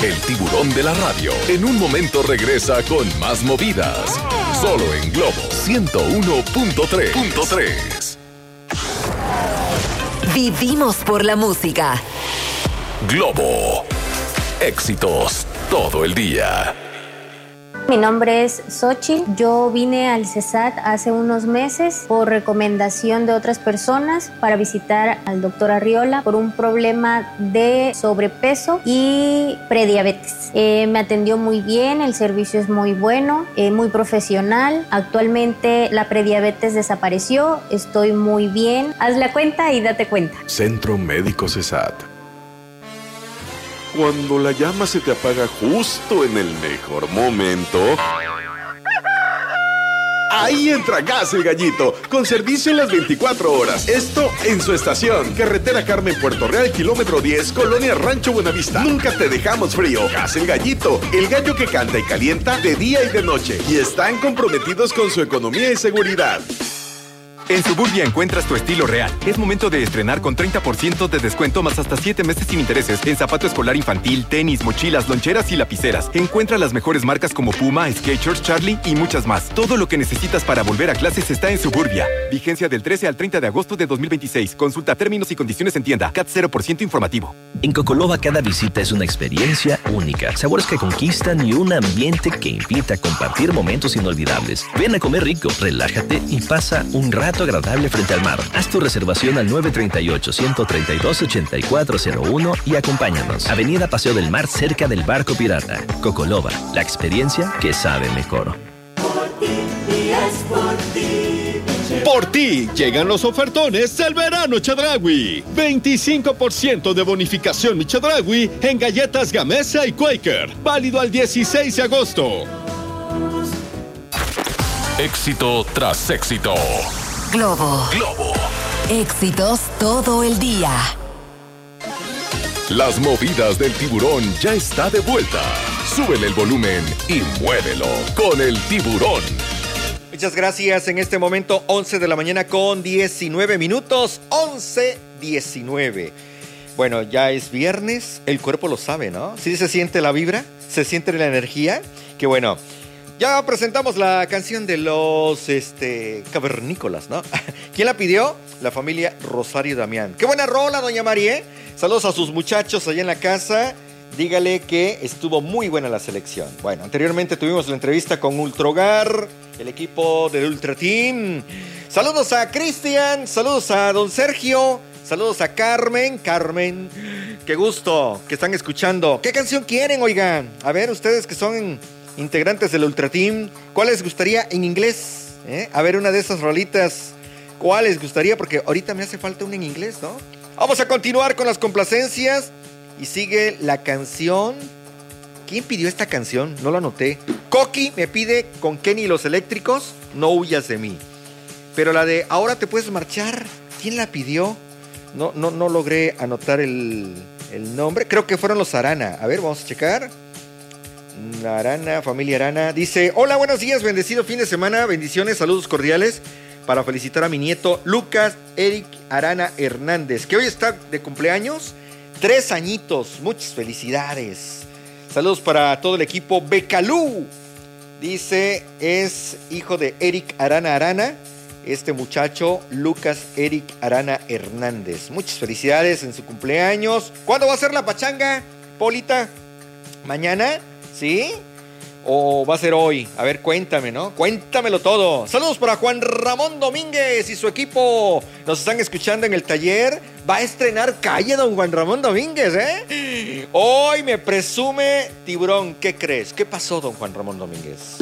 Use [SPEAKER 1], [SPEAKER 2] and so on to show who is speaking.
[SPEAKER 1] El tiburón de la radio. En un momento regresa con más movidas. Solo en Globo 101.3.
[SPEAKER 2] Vivimos por la música.
[SPEAKER 1] Globo. Éxitos todo el día.
[SPEAKER 3] Mi nombre es Xochitl. Yo vine al CESAT hace unos meses por recomendación de otras personas para visitar al doctor Arriola por un problema de sobrepeso y prediabetes. Me atendió muy bien, el servicio es muy bueno, muy profesional. Actualmente la prediabetes desapareció, estoy muy bien. Haz la cuenta y date cuenta.
[SPEAKER 1] Centro Médico CESAT.
[SPEAKER 4] Cuando la llama se te apaga justo en el mejor momento, ahí entra Gas El Gallito, con servicio en las 24 horas. Esto en su estación. Carretera Carmen Puerto Real, kilómetro 10, Colonia Rancho Buenavista. Nunca te dejamos frío. Gas El Gallito, el gallo que canta y calienta de día y de noche. Y están comprometidos con su economía y seguridad.
[SPEAKER 5] En Suburbia encuentras tu estilo real. Es momento de estrenar con 30% de descuento más hasta 7 meses sin intereses en zapato escolar infantil, tenis, mochilas, loncheras y lapiceras. Encuentra las mejores marcas como Puma, Skechers, Charlie y muchas más. Todo lo que necesitas para volver a clases está en Suburbia. Vigencia del 13 al 30 de agosto de 2026. Consulta términos y condiciones en tienda. CAT 0% informativo.
[SPEAKER 6] En Cocoloba cada visita es una experiencia única. Sabores que conquistan y un ambiente que invita a compartir momentos inolvidables. Ven a comer rico, relájate y pasa un rato agradable frente al mar. Haz tu reservación al 938-132-8401 y acompáñanos. Avenida Paseo del Mar, cerca del Barco Pirata. Cocoloba, la experiencia que sabe mejor.
[SPEAKER 7] Por ti y es por ti.
[SPEAKER 8] Por ti llegan los ofertones del verano Chedraui. 25% de bonificación mi Chedraui en galletas Gamesa y Quaker. Válido al 16 de agosto.
[SPEAKER 1] Éxito tras éxito.
[SPEAKER 2] Globo. Éxitos todo el día.
[SPEAKER 1] Las movidas del tiburón ya está de vuelta. Súbele el volumen y muévelo con el tiburón.
[SPEAKER 9] Muchas gracias. En este momento 11 de la mañana con 19 minutos. 11:19. Bueno, ya es viernes. El cuerpo lo sabe, ¿no? ¿Sí se siente la vibra? ¿Se siente la energía? Qué bueno. Ya presentamos la canción de los cavernícolas, ¿no? ¿Quién la pidió? La familia Rosario Damián. ¡Qué buena rola, doña María! Saludos a sus muchachos allá en la casa. Dígale que estuvo muy buena la selección. Bueno, anteriormente tuvimos la entrevista con Ultrogar, el equipo del Ultra Team. Saludos a Cristian, saludos a don Sergio, saludos a Carmen. Carmen, qué gusto que están escuchando. ¿Qué canción quieren, oigan? A ver, ustedes que son integrantes del Ultra Team, ¿cuál les gustaría en inglés? A ver, una de esas rolitas, ¿cuál les gustaría? Porque ahorita me hace falta una en inglés, ¿no? Vamos a continuar con las complacencias y sigue la canción. ¿Quién pidió esta canción? No la anoté. Coqui me pide con Kenny y los Eléctricos, No huyas de mí. Pero la de Ahora te puedes marchar, ¿quién la pidió? No logré anotar el nombre. Creo que fueron los Arana. A ver, vamos a checar. Arana, familia Arana. Dice, hola, buenos días, bendecido fin de semana, bendiciones, saludos cordiales para felicitar a mi nieto Lucas Eric Arana Hernández, que hoy está de cumpleaños, 3 añitos, muchas felicidades. Saludos para todo el equipo Becalú. Dice, es hijo de Eric Arana, este muchacho Lucas Eric Arana Hernández. Muchas felicidades en su cumpleaños. ¿Cuándo va a ser la pachanga, Polita? ¿Mañana? ¿Sí? ¿O va a ser hoy? A ver, cuéntame, ¿no? Cuéntamelo todo. Saludos para Juan Ramón Domínguez y su equipo. Nos están escuchando en el taller. Va a estrenar calle don Juan Ramón Domínguez, ¿eh? Hoy me presume tiburón. ¿Qué crees? ¿Qué pasó, don Juan Ramón Domínguez?